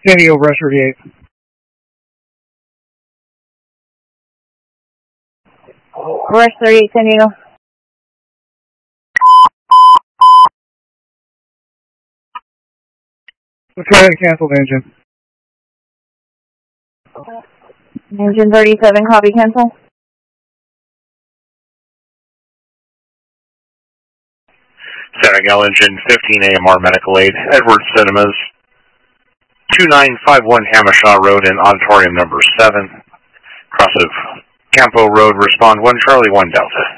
San Diego, Rush 38. Rush 38, San Diego. Let's go ahead and cancel the engine. Engine 37, copy, cancel. San Miguel Engine 15 AMR Medical Aid, Edwards Cinemas, 2951 Hamishaw Road in Auditorium number 7, cross of Campo Road, respond 1 Charlie 1 Delta.